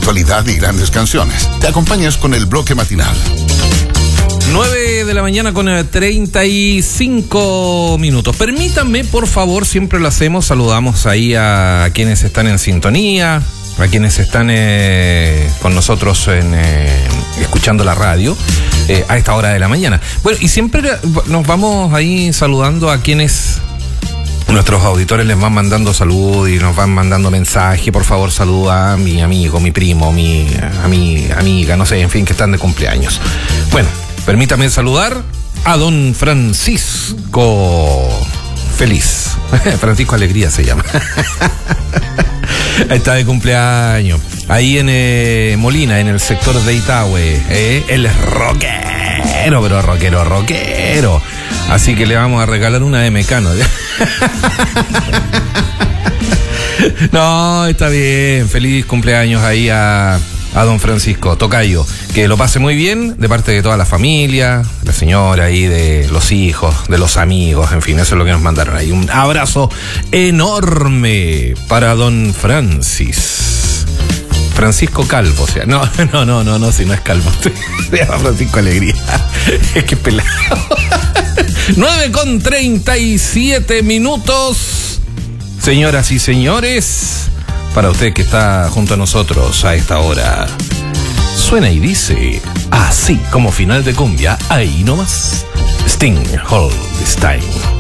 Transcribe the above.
actualidad y grandes canciones. Te acompañas con el bloque matinal. 9 de la mañana con 35 minutos. Permítanme, por favor, siempre lo hacemos, saludamos ahí a quienes están en sintonía, a quienes están con nosotros escuchando la radio a esta hora de la mañana. Bueno, y siempre nos vamos ahí saludando a quienes nuestros auditores les van mandando salud y nos van mandando mensaje. Por favor, saluda a mi amigo, mi primo, mi amiga, no sé, en fin, que están de cumpleaños. Bueno, permítame saludar a don Francisco Feliz. Francisco Alegría se llama. Está de cumpleaños. Ahí en Molina, en el sector de Itahue. Él es rockero, pero rockero. Así que le vamos a regalar una de Mecano. No, está bien. Feliz cumpleaños ahí a don Francisco Tocayo. Que lo pase muy bien de parte de toda la familia, la señora ahí, de los hijos, de los amigos, en fin, eso es lo que nos mandaron ahí. Un abrazo enorme para don Francisco Calvo, o sea, no, si no es Calvo, se llama Francisco Alegría. Es que pelado. 9:37. Señoras y señores, para usted que está junto a nosotros a esta hora, suena y dice así como final de cumbia, ahí nomás, Sting, All This Time.